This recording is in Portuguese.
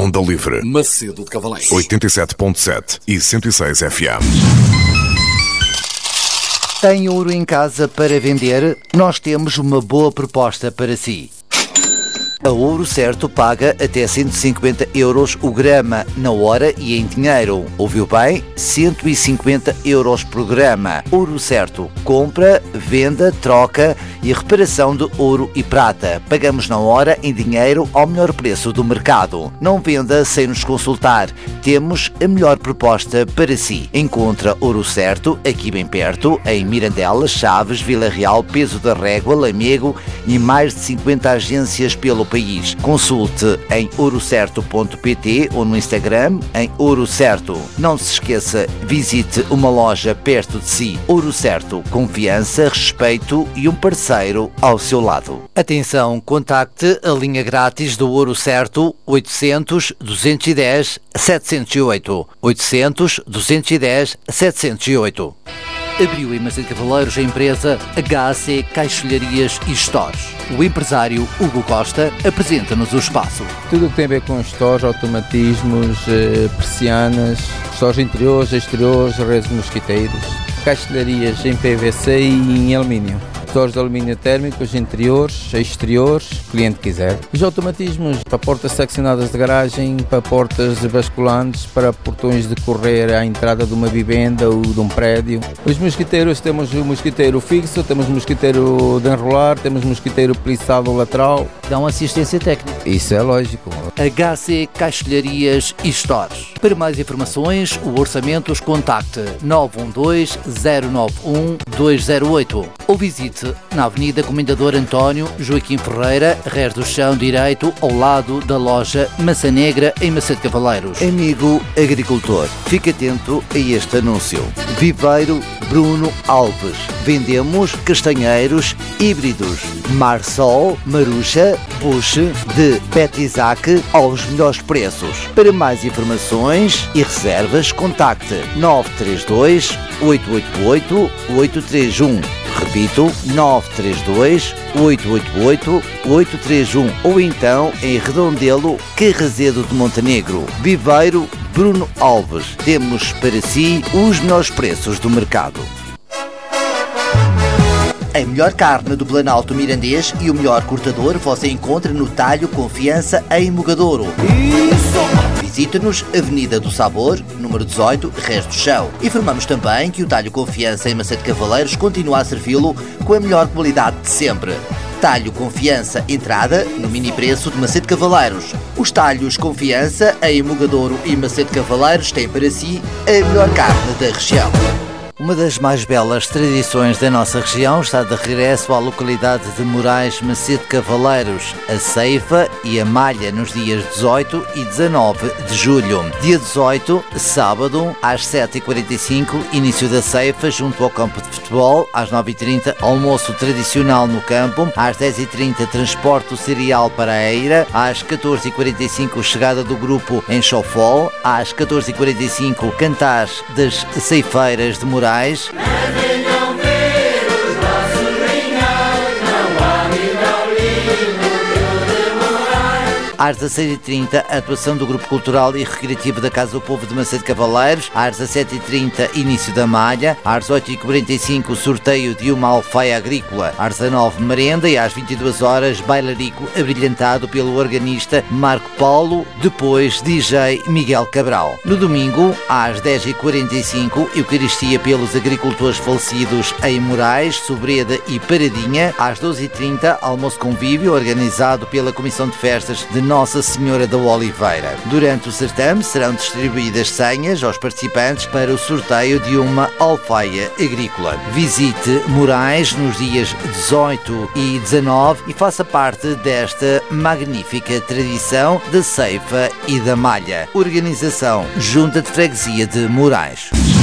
Onda Livre, Macedo de Cavaleiros, 87.7 e 106 FM. Tem ouro em casa para vender? Nós temos uma boa proposta para si. A Ouro Certo paga até 150 euros o grama na hora e em dinheiro. Ouviu bem? 150 euros por grama. Ouro Certo. Compra, venda, troca e reparação de ouro e prata. Pagamos na hora em dinheiro ao melhor preço do mercado. Não venda sem nos consultar. Temos a melhor proposta para si. Encontra Ouro Certo aqui bem perto, em Mirandela, Chaves, Vila Real, Peso da Régua, Lamego e mais de 50 agências pelo país. Consulte em ourocerto.pt ou no Instagram em Ouro Certo. Não se esqueça, visite uma loja perto de si. Ouro Certo, confiança, respeito e um parceiro ao seu lado. Atenção, contacte a linha grátis do Ouro Certo 800 210 708. 800 210 708. Abriu em Macedo de Cavaleiros a empresa HC Caixilharias e Stores. O empresário Hugo Costa apresenta-nos o espaço. Tudo o que tem a ver com stores, automatismos, persianas, stores interiores, exteriores, redes de mosquiteiros, caixilharias em PVC e em alumínio. Stores de alumínio térmicos, interiores, exteriores, o cliente quiser. Os automatismos para portas seccionadas de garagem, para portas basculantes, para portões de correr à entrada de uma vivenda ou de um prédio. Os mosquiteiros, temos o mosquiteiro fixo, temos o mosquiteiro de enrolar, temos o mosquiteiro plissado lateral. Dão assistência técnica. Isso é lógico. HC Caixilharias e Stores. Para mais informações, o orçamentos contacte 912 091 208 ou visite na Avenida Comendador António Joaquim Ferreira, Rés do Chão direito, ao lado da loja Maçã Negra em Macedo de Cavaleiros. Amigo agricultor, fique atento a este anúncio. Viveiro Bruno Alves. Vendemos castanheiros híbridos Marsol, Marucha, Bush, de Petizac aos melhores preços. Para mais informações e reservas, contacte 932 888 831. Repito, 932 888 831 ou então em Redondelo, Carrazedo de Montenegro. Viveiro Bruno Alves. Temos para si os melhores preços do mercado. A melhor carne do Planalto Mirandês e o melhor cortador você encontra no Talho Confiança em Mogadouro. Visite-nos, Avenida do Sabor, número 18, Rés do Chão. Informamos também que o Talho Confiança em Macedo de Cavaleiros continua a servi-lo com a melhor qualidade de sempre. Talho Confiança, entrada no mini preço de Macedo de Cavaleiros. Os Talhos Confiança em Mogadouro e Macedo de Cavaleiros têm para si a melhor carne da região. Uma das mais belas tradições da nossa região está de regresso à localidade de Moraes, Macedo de Cavaleiros, a ceifa e a malha nos dias 18 e 19 de julho. Dia 18, sábado, às 7h45, início da ceifa junto ao campo de futebol, às 9h30, almoço tradicional no campo, às 10h30, transporte cereal para a Eira, às 14h45, chegada do grupo em Chofol, às 14h45, cantar das ceifeiras de Moraes. Venham ver os nossos rinhões, não há milhão lindo que o de Moraes. Às 16h30, atuação do Grupo Cultural e Recreativo da Casa do Povo de Macedo de Cavaleiros. Às 17h30, início da malha. Às 18h45, sorteio de uma alfaia agrícola. Às 19h, merenda. E às 22 horas, bailarico abrilhantado pelo organista Marco Paulo. Depois, DJ Miguel Cabral. No domingo, às 10h45, Eucaristia pelos agricultores falecidos em Moraes, Sobreda e Paradinha. Às 12h30, almoço convívio organizado pela Comissão de Festas de Nossa Senhora da Oliveira. Durante o certame serão distribuídas senhas aos participantes para o sorteio de uma alfaia agrícola. Visite Moraes nos dias 18 e 19 e faça parte desta magnífica tradição da ceifa e da malha. Organização Junta de Freguesia de Moraes.